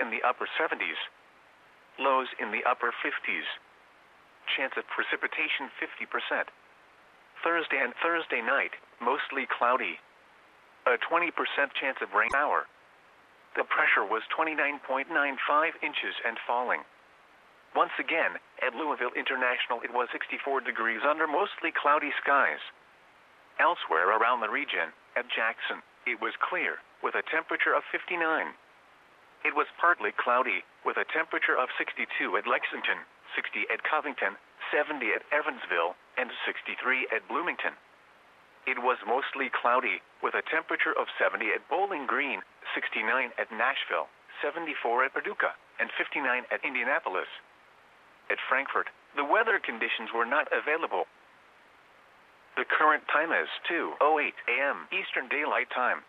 in the upper 70s. Lows in the upper 50s. Chance of precipitation 50%. Thursday and Thursday night, mostly cloudy. A 20% chance of rain hour. The pressure was 29.95 inches and falling. Once again, at Louisville International it was 64 degrees under mostly cloudy skies. Elsewhere around the region, at Jackson, it was clear, with a temperature of 59. It was partly cloudy, with a temperature of 62 at Lexington, 60 at Covington, 70 at Evansville, and 63 at Bloomington. It was mostly cloudy, with a temperature of 70 at Bowling Green, 69 at Nashville, 74 at Paducah, and 59 at Indianapolis. At Frankfort, the weather conditions were not available. The current time is 2:08 a.m. Eastern Daylight Time.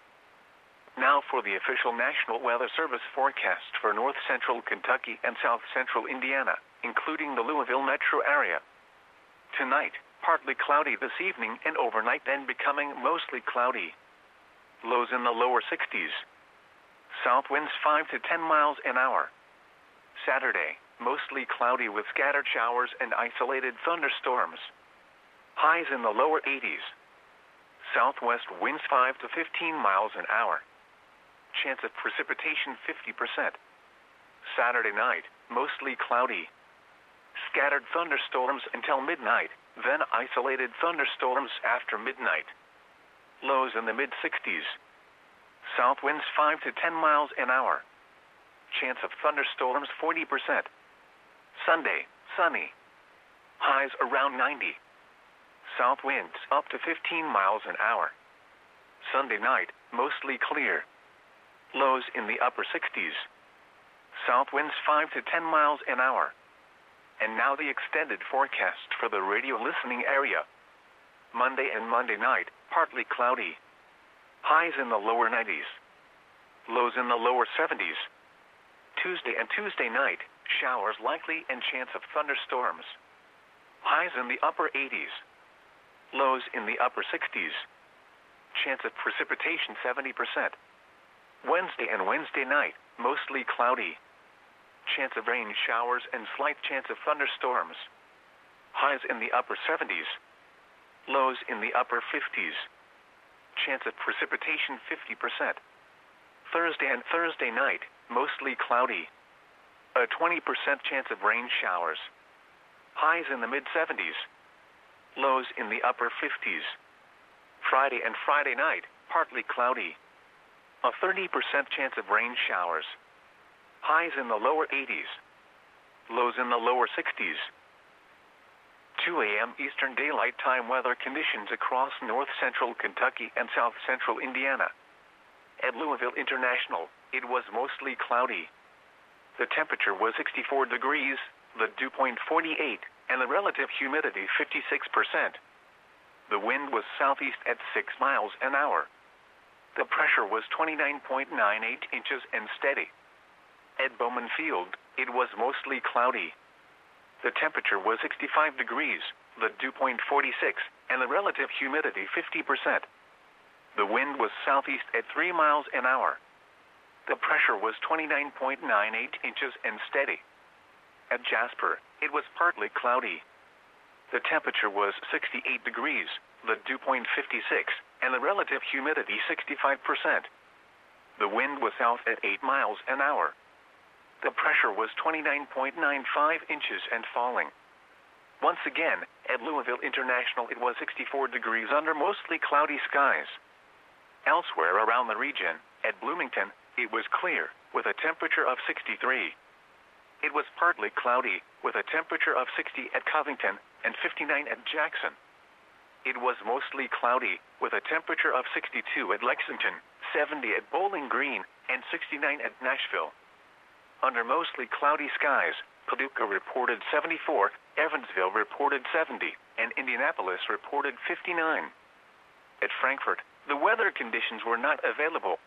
Now for the official National Weather Service forecast for north central Kentucky and south central Indiana, including the Louisville metro area. Tonight, partly cloudy this evening and overnight, then becoming mostly cloudy. Lows in the lower 60s. South winds 5 to 10 miles an hour. Saturday, mostly cloudy with scattered showers and isolated thunderstorms. Highs in the lower 80s. Southwest winds 5 to 15 miles an hour. Chance of precipitation 50%. Saturday night, mostly cloudy. Scattered thunderstorms until midnight, then isolated thunderstorms after midnight. Lows in the mid-60s. South winds 5 to 10 miles an hour. Chance of thunderstorms 40%. Sunday, sunny. Highs around 90. South winds up to 15 miles an hour. Sunday night, mostly clear. Lows in the upper 60s. South winds 5 to 10 miles an hour. And now the extended forecast for the radio listening area. Monday and Monday night, partly cloudy. Highs in the lower 90s. Lows in the lower 70s. Tuesday and Tuesday night, showers likely and chance of thunderstorms. Highs in the upper 80s. Lows in the upper 60s. Chance of precipitation 70%. Wednesday and Wednesday night, mostly cloudy. Chance of rain showers and slight chance of thunderstorms. Highs in the upper 70s. Lows in the upper 50s. Chance of precipitation 50%. Thursday and Thursday night, mostly cloudy. A 20% chance of rain showers. Highs in the mid-70s. Lows in the upper 50s. Friday and Friday night, partly cloudy. A 30% chance of rain showers. Highs in the lower 80s. Lows in the lower 60s. 2 a.m. Eastern Daylight Time weather conditions across north central Kentucky and south central Indiana. At Louisville International, it was mostly cloudy. The temperature was 64 degrees, the dew point 48, and the relative humidity 56%. The wind was southeast at 6 miles an hour. The pressure was 29.98 inches and steady. At Bowman Field, it was mostly cloudy. The temperature was 65 degrees, the dew point 46, and the relative humidity 50%. The wind was southeast at 3 miles an hour. The pressure was 29.98 inches and steady. At Jasper, it was partly cloudy. The temperature was 68 degrees, the dew point 56, and the relative humidity 65%. The wind was south at 8 miles an hour. The pressure was 29.95 inches and falling. Once again, at Louisville International it was 64 degrees under mostly cloudy skies. Elsewhere around the region, at Bloomington, it was clear, with a temperature of 63. It was partly cloudy, with a temperature of 60 at Covington and 59 at Jackson. It was mostly cloudy, with a temperature of 62 at Lexington, 70 at Bowling Green, and 69 at Nashville. Under mostly cloudy skies, Paducah reported 74, Evansville reported 70, and Indianapolis reported 59. At Frankfort, the weather conditions were not available.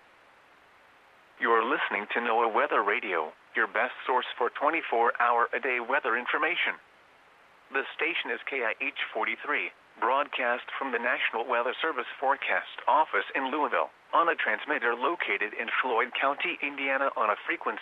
You are listening to NOAA Weather Radio, your best source for 24-hour-a-day weather information. The station is KIH 43, broadcast from the National Weather Service Forecast Office in Louisville, on a transmitter located in Floyd County, Indiana on a frequency